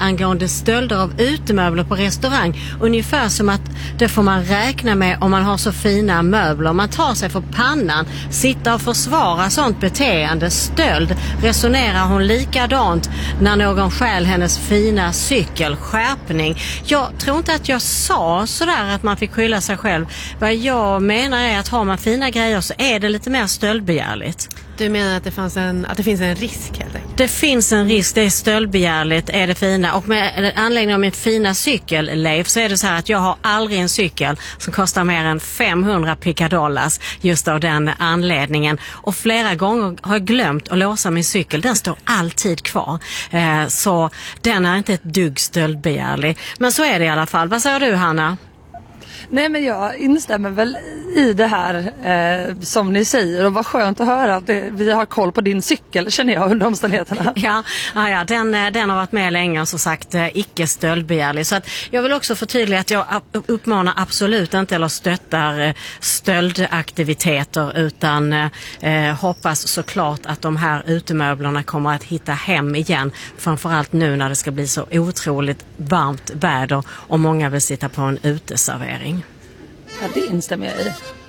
angående stölder av utemöbler på restaurang. Ungefär som att det får man räkna med om man har så fina möbler. Man tar sig för pannan, sitta och försvara sånt beteende, stöld. Resonerar hon likadant när någon stjäl hennes fina cykel? Skärpning. Jag tror inte att jag sa sådär att man fick skylla sig själv. Vad jag menar är att har man fina grejer så är det lite mer stöldbegärligt. Du menar att det finns en risk helt enkelt? Det finns en risk, det är stöldbegärligt, är det fina. Och med anledning av min fina cykel, Leif, så är det så här att jag har aldrig en cykel som kostar mer än 500 pickadollas just av den anledningen. Och flera gånger har jag glömt att låsa min cykel. Den står alltid kvar. Så den är inte ett dugg stöldbegärlig. Men så är det i alla fall. Vad säger du, Hanna? Nej, men jag instämmer väl i det här som ni säger, och vad skönt att höra att vi har koll på din cykel, känner jag, under omständigheterna. Ja, den har varit med länge och så sagt icke stöldbegärlig. Så att jag vill också förtydliga att jag uppmanar absolut inte eller stöttar stöldaktiviteter, utan hoppas såklart att de här utemöblerna kommer att hitta hem igen, framförallt nu när det ska bli så otroligt varmt väder och många vill sitta på en uteservering. Ja, det instämmer jag i.